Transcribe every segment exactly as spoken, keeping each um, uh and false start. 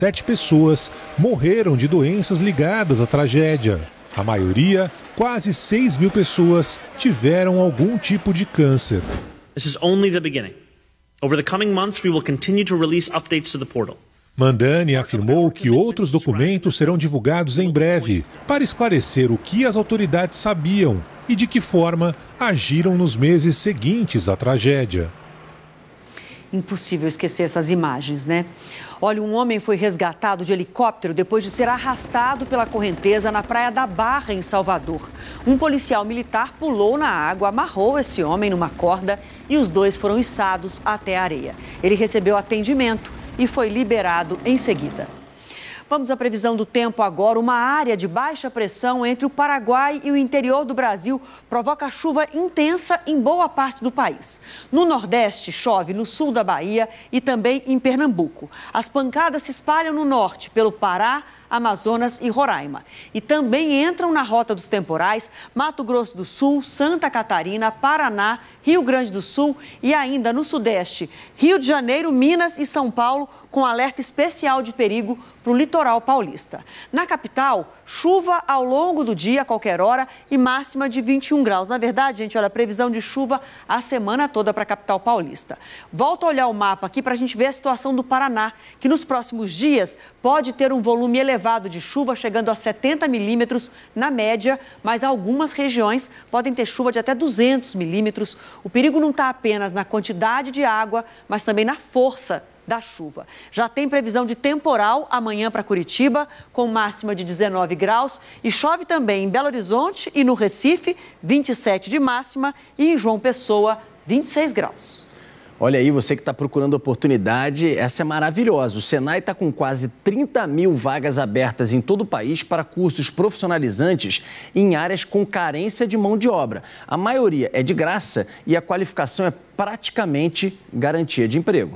Sete pessoas morreram de doenças ligadas à tragédia. A maioria, quase seis mil pessoas, tiveram algum tipo de câncer. This is only the beginning. Over the coming months, we will continue to release updates to the portal. Mandani afirmou que outros documentos serão divulgados em breve para esclarecer o que as autoridades sabiam e de que forma agiram nos meses seguintes à tragédia. Impossível esquecer essas imagens, né? Olha, um homem foi resgatado de helicóptero depois de ser arrastado pela correnteza na Praia da Barra, em Salvador. Um policial militar pulou na água, amarrou esse homem numa corda e os dois foram içados até a areia. Ele recebeu atendimento e foi liberado em seguida. Vamos à previsão do tempo agora. Uma área de baixa pressão entre o Paraguai e o interior do Brasil provoca chuva intensa em boa parte do país. No Nordeste, chove no sul da Bahia e também em Pernambuco. As pancadas se espalham no norte, pelo Pará, Amazonas e Roraima. E também entram na rota dos temporais Mato Grosso do Sul, Santa Catarina, Paraná, Rio Grande do Sul e ainda no Sudeste, Rio de Janeiro, Minas e São Paulo, com alerta especial de perigo para o litoral paulista. Na capital, chuva ao longo do dia, a qualquer hora, e máxima de vinte e um graus. Na verdade, gente, olha, previsão de chuva a semana toda para a capital paulista. Volto a olhar o mapa aqui para a gente ver a situação do Paraná, que nos próximos dias pode ter um volume elevado de chuva, chegando a setenta milímetros na média, mas algumas regiões podem ter chuva de até duzentos milímetros. O perigo não está apenas na quantidade de água, mas também na força da chuva. Já tem previsão de temporal amanhã para Curitiba, com máxima de dezenove graus, e chove também em Belo Horizonte e no Recife, vinte e sete de máxima, e em João Pessoa, vinte e seis graus. Olha aí, você que está procurando oportunidade, essa é maravilhosa. O Senai está com quase trinta mil vagas abertas em todo o país para cursos profissionalizantes em áreas com carência de mão de obra. A maioria é de graça e a qualificação é praticamente garantia de emprego.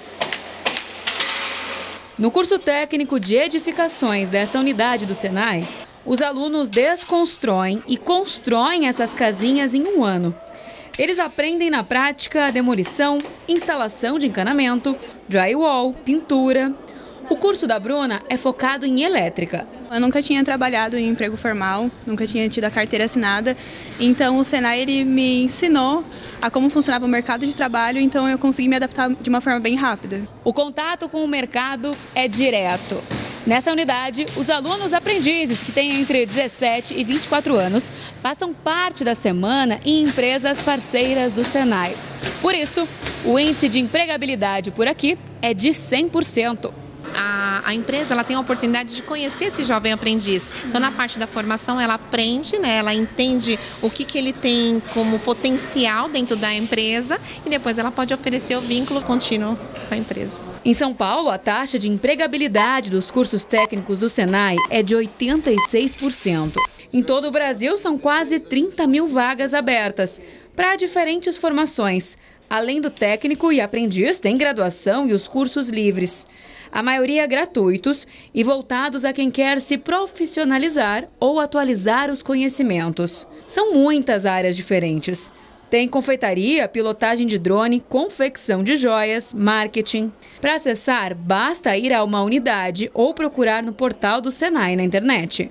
No curso técnico de edificações dessa unidade do Senai, os alunos desconstroem e constroem essas casinhas em um ano. Eles aprendem na prática a demolição, instalação de encanamento, drywall, pintura. O curso da Bruna é focado em elétrica. Eu nunca tinha trabalhado em emprego formal, nunca tinha tido a carteira assinada, então o Senai ele me ensinou a como funcionava o mercado de trabalho, então eu consegui me adaptar de uma forma bem rápida. O contato com o mercado é direto. Nessa unidade, os alunos aprendizes que têm entre dezessete e vinte e quatro anos passam parte da semana em empresas parceiras do Senai. Por isso, o índice de empregabilidade por aqui é de cem por cento. A, a empresa ela tem a oportunidade de conhecer esse jovem aprendiz. Então, na parte da formação, ela aprende, né? Ela entende o que, que ele tem como potencial dentro da empresa e depois ela pode oferecer o vínculo contínuo com a empresa. Em São Paulo, a taxa de empregabilidade dos cursos técnicos do Senai é de oitenta e seis por cento. Em todo o Brasil, são quase trinta mil vagas abertas para diferentes formações. Além do técnico e aprendiz, tem graduação e os cursos livres. A maioria gratuitos e voltados a quem quer se profissionalizar ou atualizar os conhecimentos. São muitas áreas diferentes. Tem confeitaria, pilotagem de drone, confecção de joias, marketing. Para acessar, basta ir a uma unidade ou procurar no portal do Senai na internet.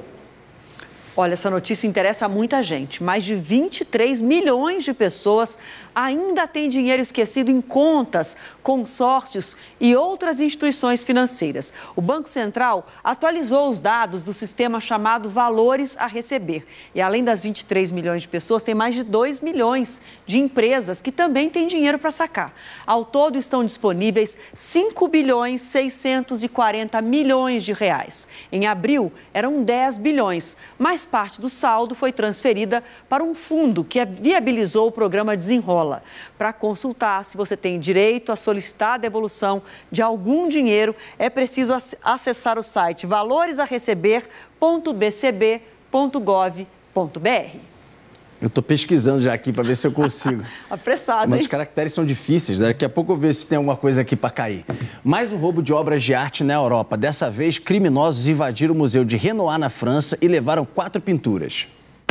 Olha, essa notícia interessa a muita gente. Mais de vinte e três milhões de pessoas ainda têm dinheiro esquecido em contas, consórcios e outras instituições financeiras. O Banco Central atualizou os dados do sistema chamado Valores a Receber. E além das vinte e três milhões de pessoas, tem mais de dois milhões de empresas que também têm dinheiro para sacar. Ao todo estão disponíveis cinco bilhões seiscentos e quarenta milhões de reais. Em abril, eram dez bilhões, mas parte do saldo foi transferida para um fundo que viabilizou o programa Desenrola. Para consultar se você tem direito a solicitar a devolução de algum dinheiro, é preciso acessar o site valores a receber ponto b c b ponto gov ponto b r. Eu estou pesquisando já aqui para ver se eu consigo. Apressado, Mas hein? os caracteres são difíceis, né? Daqui a pouco eu vejo se tem alguma coisa aqui para cair. Mais um roubo de obras de arte na Europa. Dessa vez, criminosos invadiram o Museu de Renoir, na França, e levaram quatro pinturas.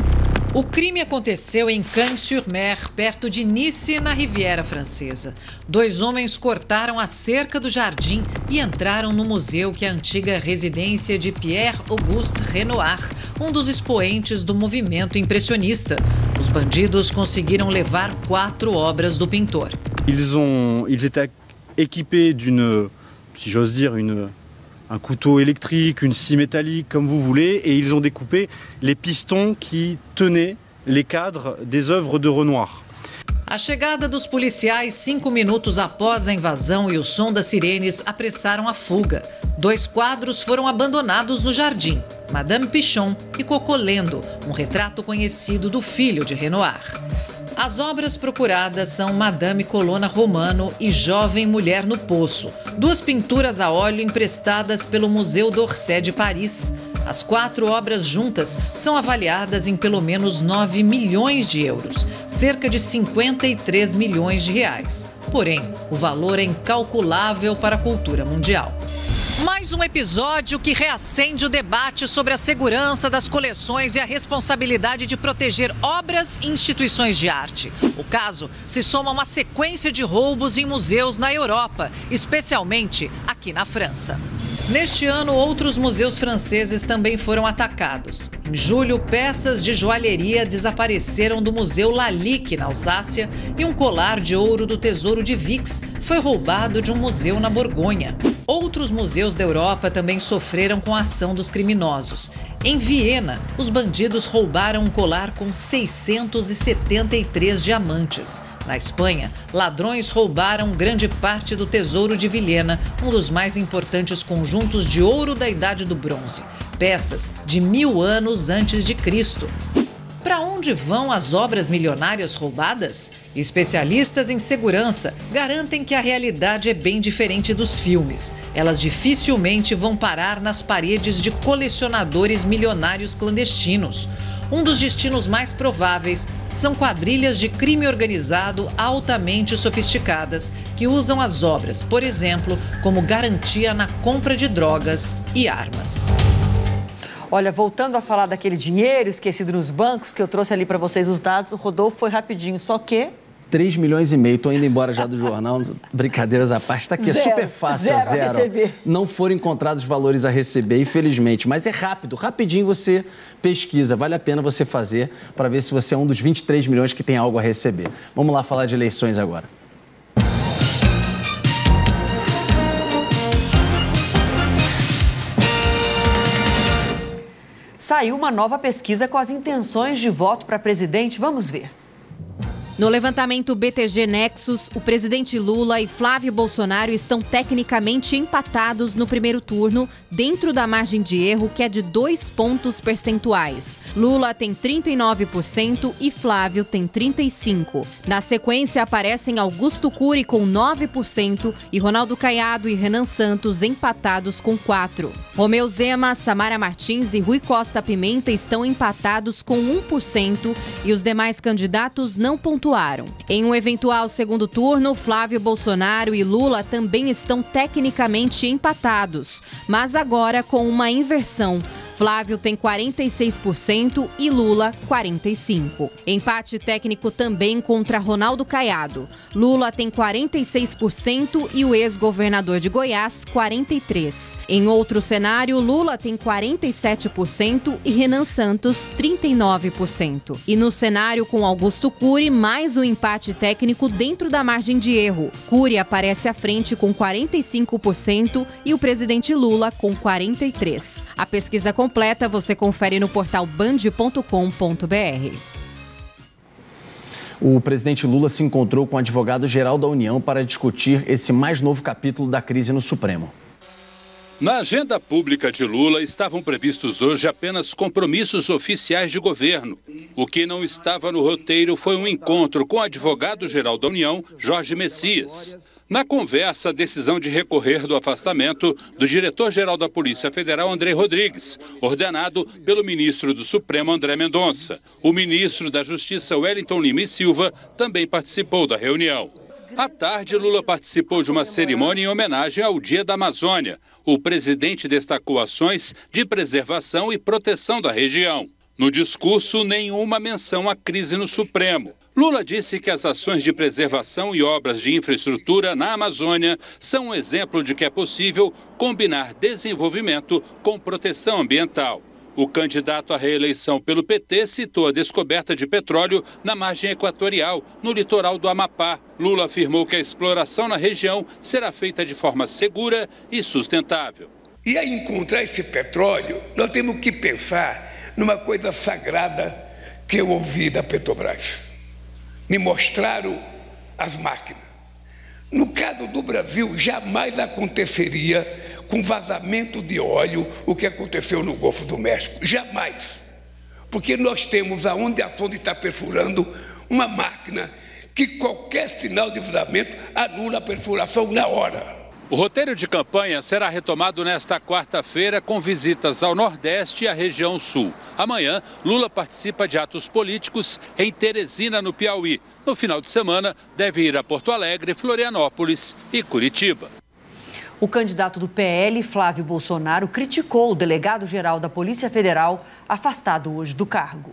O crime aconteceu em Cagnes-sur-Mer, perto de Nice, na Riviera Francesa. Dois homens cortaram a cerca do jardim e entraram no museu, que é a antiga residência de Pierre-Auguste Renoir, um dos expoentes do movimento impressionista. Os bandidos conseguiram levar quatro obras do pintor. Ils ont, ils étaient équipés d'une, si j'ose dire, une... un couteau électrique, une scie métallique, comme vous voulez, et ils ont découpé les pistons qui tenaient les cadres des œuvres de Renoir. A chegada dos policiais cinco minutos após a invasão e o som das sirenes apressaram a fuga. Dois quadros foram abandonados no jardim, Madame Pichon e Cocolendo, um retrato conhecido do filho de Renoir. As obras procuradas são Madame Colonna Romano e Jovem Mulher no Poço, duas pinturas a óleo emprestadas pelo Museu d'Orsay de Paris. As quatro obras juntas são avaliadas em pelo menos nove milhões de euros, cerca de cinquenta e três milhões de reais. Porém, o valor é incalculável para a cultura mundial. Mais um episódio que reacende o debate sobre a segurança das coleções e a responsabilidade de proteger obras e instituições de arte. O caso se soma a uma sequência de roubos em museus na Europa, especialmente aqui na França. Neste ano, outros museus franceses também foram atacados. Em julho, peças de joalheria desapareceram do Museu Lalique, na Alsácia, e um colar de ouro do Tesouro de Vix foi roubado de um museu na Borgonha. Outros museus da Europa também sofreram com a ação dos criminosos. Em Viena, os bandidos roubaram um colar com seiscentos e setenta e três diamantes. Na Espanha, ladrões roubaram grande parte do Tesouro de Vilhena, um dos mais importantes conjuntos de ouro da Idade do Bronze. Peças de mil anos antes de Cristo. Para onde vão as obras milionárias roubadas? Especialistas em segurança garantem que a realidade é bem diferente dos filmes. Elas dificilmente vão parar nas paredes de colecionadores milionários clandestinos. Um dos destinos mais prováveis são quadrilhas de crime organizado altamente sofisticadas que usam as obras, por exemplo, como garantia na compra de drogas e armas. Olha, voltando a falar daquele dinheiro esquecido nos bancos, que eu trouxe ali para vocês os dados, o Rodolfo foi rapidinho, só que... três milhões e meio, estou indo embora já do jornal, brincadeiras à parte, está aqui, zero, é super fácil, zero. zero. A receber. Não foram encontrados valores a receber, infelizmente, mas é rápido, rapidinho você pesquisa, vale a pena você fazer para ver se você é um dos vinte e três milhões que tem algo a receber. Vamos lá falar de eleições agora. Saiu uma nova pesquisa com as intenções de voto para presidente. Vamos ver. No levantamento B T G Nexus, o presidente Lula e Flávio Bolsonaro estão tecnicamente empatados no primeiro turno, dentro da margem de erro, que é de dois pontos percentuais. Lula tem trinta e nove por cento e Flávio tem trinta e cinco por cento. Na sequência, aparecem Augusto Cury com nove por cento e Ronaldo Caiado e Renan Santos empatados com quatro por cento. Romeu Zema, Samara Martins e Rui Costa Pimenta estão empatados com um por cento e os demais candidatos não pontuaram. Em um eventual segundo turno, Flávio Bolsonaro e Lula também estão tecnicamente empatados, mas agora com uma inversão. Flávio tem quarenta e seis por cento e Lula quarenta e cinco por cento. Empate técnico também contra Ronaldo Caiado. Lula tem quarenta e seis por cento e o ex-governador de Goiás quarenta e três por cento. Em outro cenário, Lula tem quarenta e sete por cento e Renan Santos trinta e nove por cento. E no cenário com Augusto Cury, mais um empate técnico dentro da margem de erro. Cury aparece à frente com quarenta e cinco por cento e o presidente Lula com quarenta e três por cento. A pesquisa completa você confere no portal band ponto com ponto br. O presidente Lula se encontrou com o advogado-geral da União para discutir esse mais novo capítulo da crise no Supremo. Na agenda pública de Lula estavam previstos hoje apenas compromissos oficiais de governo. O que não estava no roteiro foi um encontro com o advogado-geral da União, Jorge Messias. Na conversa, a decisão de recorrer do afastamento do diretor-geral da Polícia Federal, André Rodrigues, ordenado pelo ministro do Supremo, André Mendonça. O ministro da Justiça, Wellington Lima e Silva, também participou da reunião. À tarde, Lula participou de uma cerimônia em homenagem ao Dia da Amazônia. O presidente destacou ações de preservação e proteção da região. No discurso, nenhuma menção à crise no Supremo. Lula disse que as ações de preservação e obras de infraestrutura na Amazônia são um exemplo de que é possível combinar desenvolvimento com proteção ambiental. O candidato à reeleição pelo P T citou a descoberta de petróleo na margem equatorial, no litoral do Amapá. Lula afirmou que a exploração na região será feita de forma segura e sustentável. E a encontrar esse petróleo, nós temos que pensar numa coisa sagrada que eu ouvi da Petrobras. Me mostraram as máquinas. No caso do Brasil, jamais aconteceria com vazamento de óleo o que aconteceu no Golfo do México. Jamais. Porque nós temos, aonde a sonda está perfurando, uma máquina que qualquer sinal de vazamento anula a perfuração na hora. O roteiro de campanha será retomado nesta quarta-feira com visitas ao Nordeste e à região Sul. Amanhã, Lula participa de atos políticos em Teresina, no Piauí. No final de semana, deve ir a Porto Alegre, Florianópolis e Curitiba. O candidato do P L, Flávio Bolsonaro, criticou o delegado-geral da Polícia Federal, afastado hoje do cargo.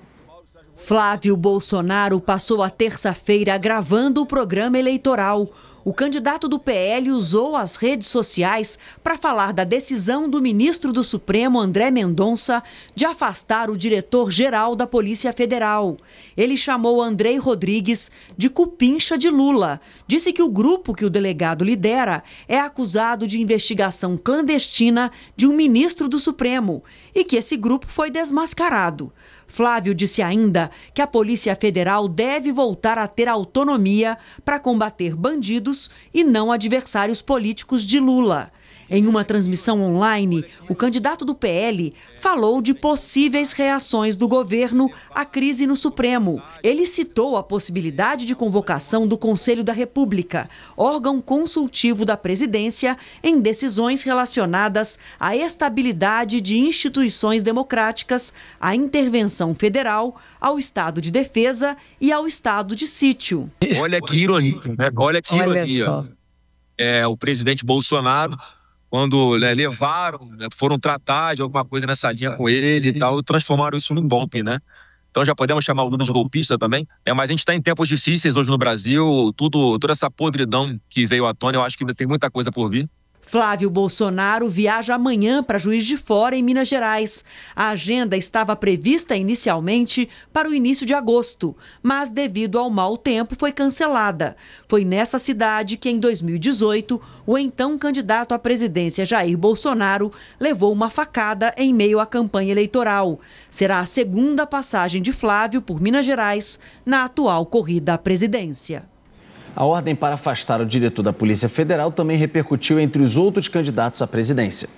Flávio Bolsonaro passou a terça-feira gravando o programa eleitoral. O candidato do P L usou as redes sociais para falar da decisão do ministro do Supremo, André Mendonça, de afastar o diretor-geral da Polícia Federal. Ele chamou Andrei Rodrigues de cupincha de Lula. Disse que o grupo que o delegado lidera é acusado de investigação clandestina de um ministro do Supremo e que esse grupo foi desmascarado. Flávio disse ainda que a Polícia Federal deve voltar a ter autonomia para combater bandidos e não adversários políticos de Lula. Em uma transmissão online, o candidato do P L falou de possíveis reações do governo à crise no Supremo. Ele citou a possibilidade de convocação do Conselho da República, órgão consultivo da presidência, em decisões relacionadas à estabilidade de instituições democráticas, à intervenção federal, ao estado de defesa e ao estado de sítio. Olha que ironia, né? Olha que ironia. Olha é, o presidente Bolsonaro, quando né, levaram, né, foram tratar de alguma coisa nessa linha com ele e tal, transformaram isso num golpe, né? Então já podemos chamar o Lula de golpista também. É, mas a gente está em tempos difíceis hoje no Brasil, tudo, toda essa podridão que veio à tona, eu acho que ainda tem muita coisa por vir. Flávio Bolsonaro viaja amanhã para Juiz de Fora, em Minas Gerais. A agenda estava prevista inicialmente para o início de agosto, mas devido ao mau tempo foi cancelada. Foi nessa cidade que, em dois mil e dezoito, o então candidato à presidência Jair Bolsonaro levou uma facada em meio à campanha eleitoral. Será a segunda passagem de Flávio por Minas Gerais na atual corrida à presidência. A ordem para afastar o diretor da Polícia Federal também repercutiu entre os outros candidatos à presidência.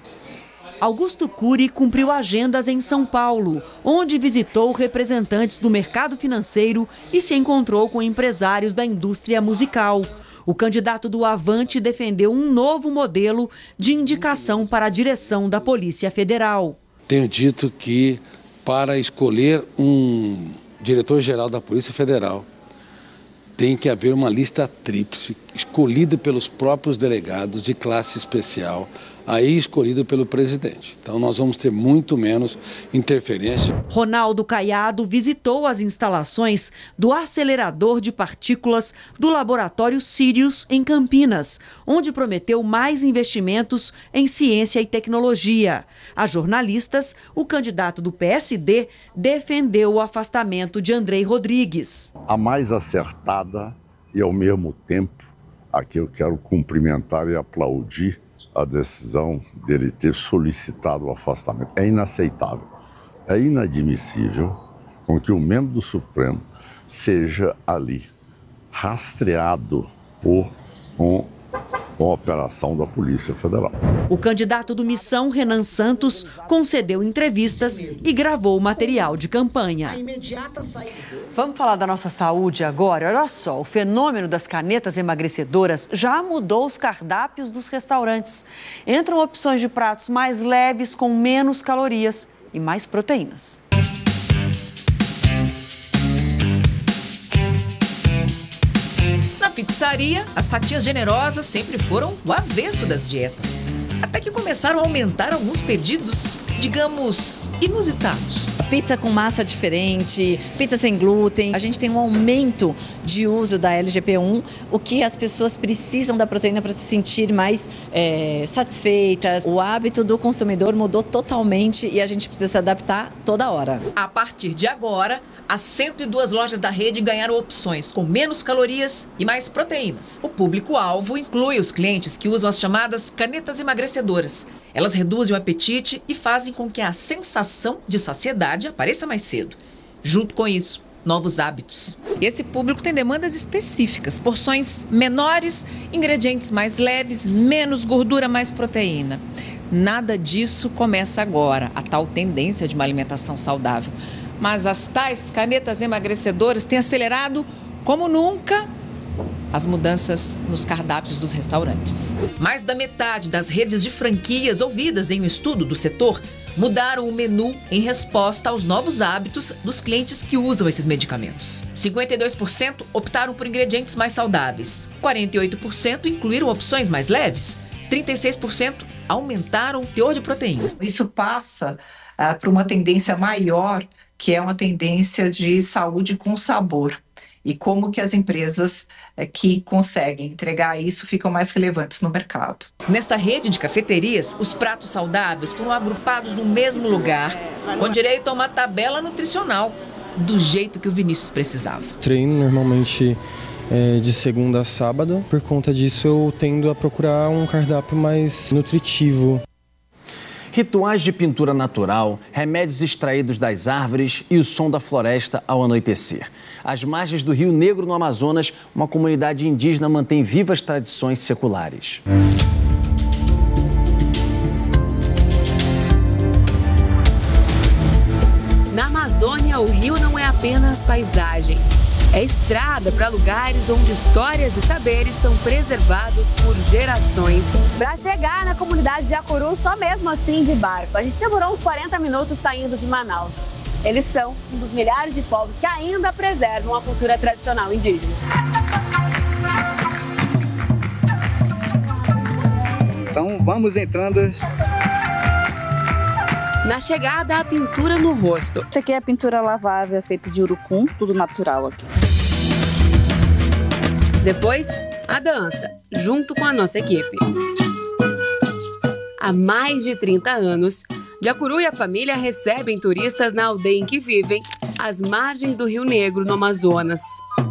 Augusto Cury cumpriu agendas em São Paulo, onde visitou representantes do mercado financeiro e se encontrou com empresários da indústria musical. O candidato do Avante defendeu um novo modelo de indicação para a direção da Polícia Federal. Tenho dito que, para escolher um diretor-geral da Polícia Federal, tem que haver uma lista tríplice, escolhida pelos próprios delegados de classe especial, aí escolhida pelo presidente. Então nós vamos ter muito menos interferência. Ronaldo Caiado visitou as instalações do acelerador de partículas do laboratório Sirius, em Campinas, onde prometeu mais investimentos em ciência e tecnologia. A jornalistas, o candidato do P S D defendeu o afastamento de Andrei Rodrigues. A mais acertada e, ao mesmo tempo, aqui eu quero cumprimentar e aplaudir a decisão dele ter solicitado o afastamento. É inaceitável, é inadmissível com que o membro do Supremo seja ali rastreado por um com a operação da Polícia Federal. O candidato do Missão, Renan Santos, concedeu entrevistas e gravou material de campanha. Vamos falar da nossa saúde agora? Olha só, o fenômeno das canetas emagrecedoras já mudou os cardápios dos restaurantes. Entram opções de pratos mais leves, com menos calorias e mais proteínas. Pizzaria, as fatias generosas sempre foram o avesso das dietas. Até que começaram a aumentar alguns pedidos, digamos, inusitados. Pizza com massa diferente, pizza sem glúten. A gente tem um aumento de uso da L G P um, o que as pessoas precisam da proteína para se sentir mais é, satisfeitas. O hábito do consumidor mudou totalmente e a gente precisa se adaptar toda hora. A partir de agora, as cento e duas lojas da rede ganharam opções com menos calorias e mais proteínas. O público-alvo inclui os clientes que usam as chamadas canetas emagrecedoras. Elas reduzem o apetite e fazem com que a sensação de saciedade apareça mais cedo. Junto com isso, novos hábitos. Esse público tem demandas específicas, porções menores, ingredientes mais leves, menos gordura, mais proteína. Nada disso começa agora, a tal tendência de uma alimentação saudável. Mas as tais canetas emagrecedoras têm acelerado como nunca as mudanças nos cardápios dos restaurantes. Mais da metade das redes de franquias ouvidas em um estudo do setor mudaram o menu em resposta aos novos hábitos dos clientes que usam esses medicamentos. cinquenta e dois por cento optaram por ingredientes mais saudáveis, quarenta e oito por cento incluíram opções mais leves, trinta e seis por cento aumentaram o teor de proteína. Isso passa uh, para uma tendência maior, que é uma tendência de saúde com sabor. E como que as empresas é, que conseguem entregar isso ficam mais relevantes no mercado. Nesta rede de cafeterias, os pratos saudáveis foram agrupados no mesmo lugar, com direito a uma tabela nutricional, do jeito que o Vinícius precisava. Treino normalmente é, de segunda a sábado. Por conta disso, eu tendo a procurar um cardápio mais nutritivo. Rituais de pintura natural, remédios extraídos das árvores e o som da floresta ao anoitecer. Às margens do Rio Negro, no Amazonas, uma comunidade indígena mantém vivas tradições seculares. Na Amazônia, o rio não é apenas paisagem. É estrada para lugares onde histórias e saberes são preservados por gerações. Para chegar na comunidade de Jacuru, só mesmo assim de barco. A gente demorou uns quarenta minutos saindo de Manaus. Eles são um dos milhares de povos que ainda preservam a cultura tradicional indígena. Então vamos entrando. Na chegada, a pintura no rosto. Isso aqui é a pintura lavável, feita de urucum, tudo natural aqui. Depois, a dança, junto com a nossa equipe. Há mais de trinta anos, Jacuru e a família recebem turistas na aldeia em que vivem, às margens do Rio Negro, no Amazonas.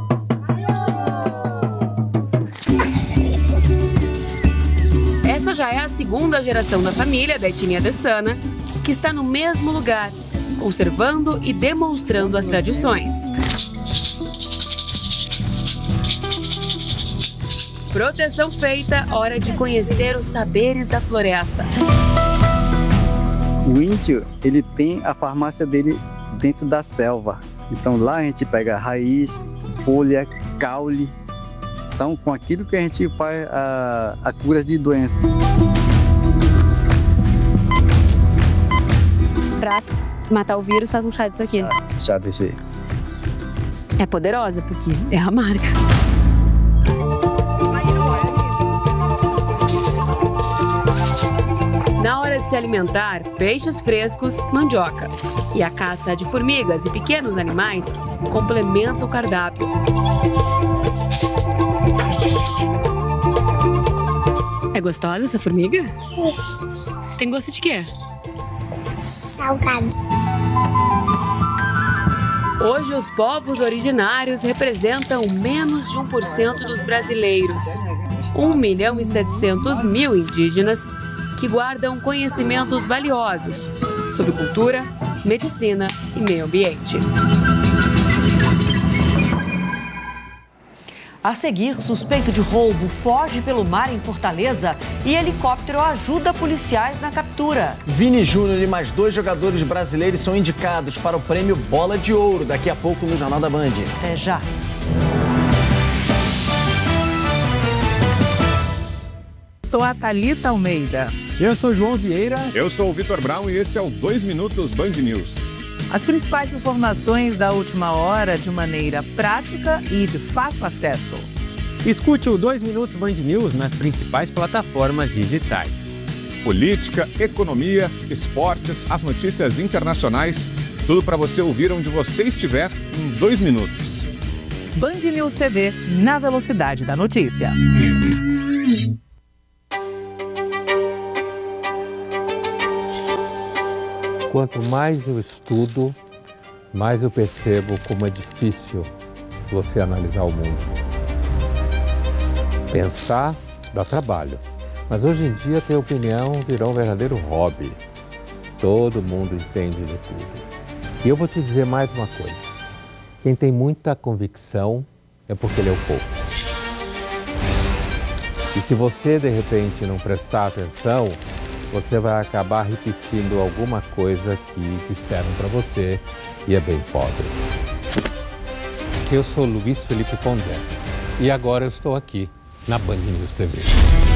Essa já é a segunda geração da família da etnia Dessana, que está no mesmo lugar, conservando e demonstrando as tradições. Proteção feita, hora de conhecer os saberes da floresta. O índio, ele tem a farmácia dele dentro da selva. Então lá a gente pega raiz, folha, caule. Então com aquilo que a gente faz a, a cura de doença. Pra matar o vírus, faz um chá disso aqui. Ah, já deixei. É poderosa, porque é amarga. Na hora de se alimentar, peixes frescos, mandioca. E a caça de formigas e pequenos animais complementa o cardápio. É gostosa essa formiga? Tem gosto de quê? Salgado. Hoje, os povos originários representam menos de um por cento dos brasileiros. um milhão e setecentos mil indígenas que guardam conhecimentos valiosos sobre cultura, medicina e meio ambiente. A seguir, suspeito de roubo foge pelo mar em Fortaleza e helicóptero ajuda policiais na captura. Vini Júnior e mais dois jogadores brasileiros são indicados para o prêmio Bola de Ouro, daqui a pouco no Jornal da Band. Até já. Sou a Thalita Almeida. Eu sou João Vieira. Eu sou o Vitor Brown e esse é o dois Minutos Band News. As principais informações da última hora de maneira prática e de fácil acesso. Escute o dois Minutos Band News nas principais plataformas digitais. política, economia, esportes, as notícias internacionais. Tudo para você ouvir onde você estiver em dois minutos. Band News T V, na velocidade da notícia. Quanto mais eu estudo, mais eu percebo como é difícil você analisar o mundo. Pensar dá trabalho, mas hoje em dia ter opinião virou um verdadeiro hobby. Todo mundo entende de tudo. E eu vou te dizer mais uma coisa. Quem tem muita convicção é porque leu pouco. E se você, de repente, não prestar atenção, você vai acabar repetindo alguma coisa que disseram para você e é bem pobre. Eu sou Luiz Felipe Pondé e agora eu estou aqui na Band News T V.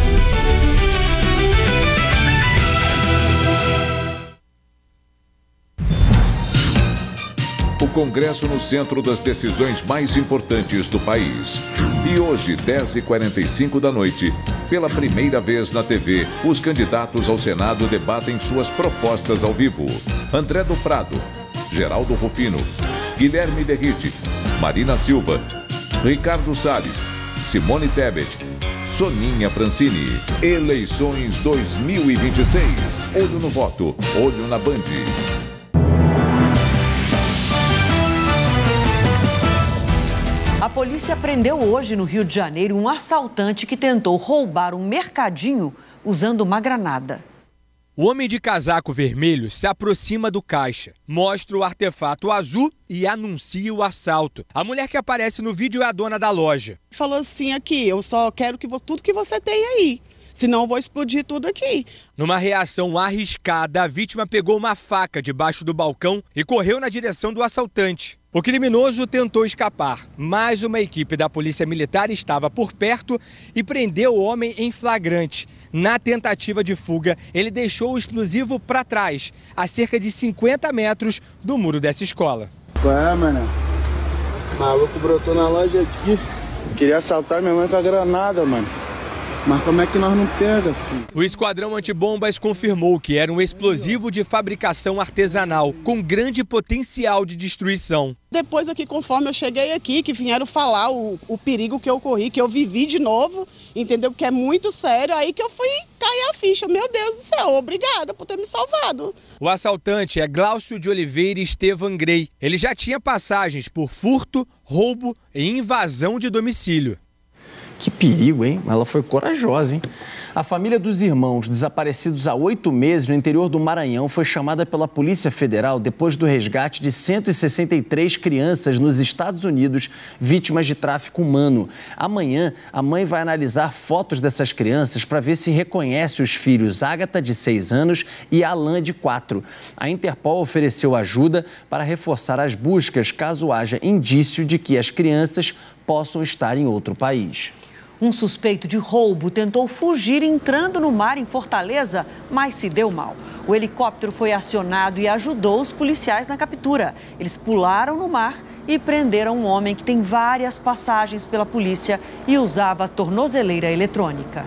O Congresso no centro das decisões mais importantes do país. E hoje, dez e quarenta e cinco da noite, pela primeira vez na T V, os candidatos ao Senado debatem suas propostas ao vivo. André do Prado, Geraldo Rufino, Guilherme Derrite, Marina Silva, Ricardo Salles, Simone Tebet, Soninha Francini. Eleições dois mil e vinte e seis. Olho no voto, olho na Band. A polícia prendeu hoje no Rio de Janeiro um assaltante que tentou roubar um mercadinho usando uma granada. O homem de casaco vermelho se aproxima do caixa, mostra o artefato azul e anuncia o assalto. A mulher que aparece no vídeo é a dona da loja. Falou assim, aqui, eu só quero que você, tudo que você tem aí, senão eu vou explodir tudo aqui. Numa reação arriscada, a vítima pegou uma faca debaixo do balcão e correu na direção do assaltante. O criminoso tentou escapar, mas uma equipe da Polícia Militar estava por perto e prendeu o homem em flagrante. Na tentativa de fuga, ele deixou o explosivo para trás, a cerca de cinquenta metros do muro dessa escola. Qual é, mano? O maluco brotou na loja aqui. Queria assaltar minha mãe com a granada, mano. Mas como é que nós não pega, filho? O esquadrão antibombas confirmou que era um explosivo de fabricação artesanal, com grande potencial de destruição. Depois aqui, conforme eu cheguei aqui, que vieram falar o, o perigo que eu corri, que eu vivi de novo, entendeu? Que é muito sério, aí que eu fui cair a ficha. Meu Deus do céu, obrigada por ter me salvado. O assaltante é Glaucio de Oliveira Estevan Grey. Ele já tinha passagens por furto, roubo e invasão de domicílio. Que perigo, hein? Ela foi corajosa, hein? A família dos irmãos, desaparecidos há oito meses no interior do Maranhão, foi chamada pela Polícia Federal depois do resgate de cento e sessenta e três crianças nos Estados Unidos vítimas de tráfico humano. Amanhã, a mãe vai analisar fotos dessas crianças para ver se reconhece os filhos Ágata, de seis anos, e Alan, de quatro. A Interpol ofereceu ajuda para reforçar as buscas caso haja indício de que as crianças possam estar em outro país. Um suspeito de roubo tentou fugir entrando no mar em Fortaleza, mas se deu mal. O helicóptero foi acionado e ajudou os policiais na captura. Eles pularam no mar e prenderam um homem que tem várias passagens pela polícia e usava tornozeleira eletrônica.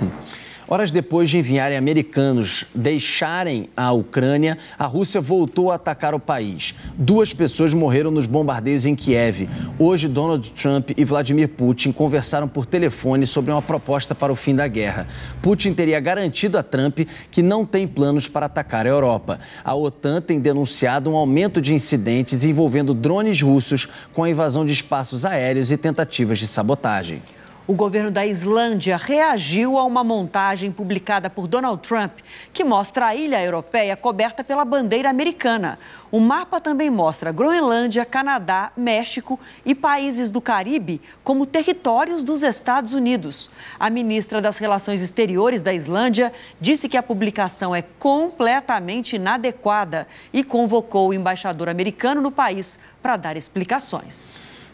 Horas depois de enviarem americanos deixarem a Ucrânia, a Rússia voltou a atacar o país. Duas pessoas morreram nos bombardeios em Kiev. Hoje, Donald Trump e Vladimir Putin conversaram por telefone sobre uma proposta para o fim da guerra. Putin teria garantido a Trump que não tem planos para atacar a Europa. A OTAN tem denunciado um aumento de incidentes envolvendo drones russos com a invasão de espaços aéreos e tentativas de sabotagem. O governo da Islândia reagiu a uma montagem publicada por Donald Trump que mostra a ilha europeia coberta pela bandeira americana. O mapa também mostra Groenlândia, Canadá, México e países do Caribe como territórios dos Estados Unidos. A ministra das Relações Exteriores da Islândia disse que a publicação é completamente inadequada e convocou o embaixador americano no país para dar explicações.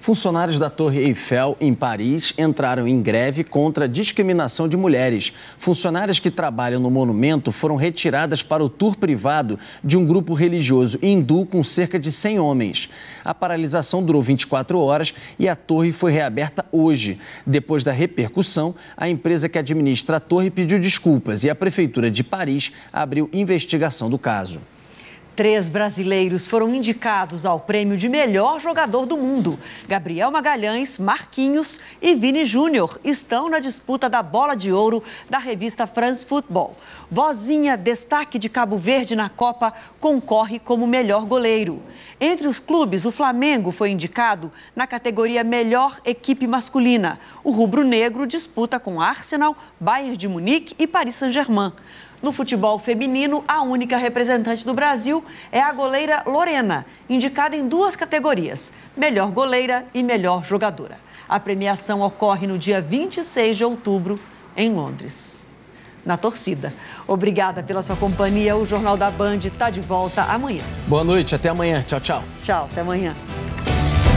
Funcionários da Torre Eiffel, em Paris, entraram em greve contra a discriminação de mulheres. Funcionárias que trabalham no monumento foram retiradas para o tour privado de um grupo religioso hindu com cerca de cem homens. A paralisação durou vinte e quatro horas e a torre foi reaberta hoje. Depois da repercussão, a empresa que administra a torre pediu desculpas e a Prefeitura de Paris abriu investigação do caso. Três brasileiros foram indicados ao prêmio de melhor jogador do mundo. Gabriel Magalhães, Marquinhos e Vini Júnior estão na disputa da bola de ouro da revista France Football. Vozinha, destaque de Cabo Verde na Copa, concorre como melhor goleiro. Entre os clubes, o Flamengo foi indicado na categoria melhor equipe masculina. O rubro-negro disputa com Arsenal, Bayern de Munique e Paris Saint-Germain. No futebol feminino, a única representante do Brasil é a goleira Lorena, indicada em duas categorias, melhor goleira e melhor jogadora. A premiação ocorre no dia vinte e seis de outubro, em Londres. Na torcida. Obrigada pela sua companhia. O Jornal da Band está de volta amanhã. Boa noite, até amanhã. Tchau, tchau. Tchau, até amanhã.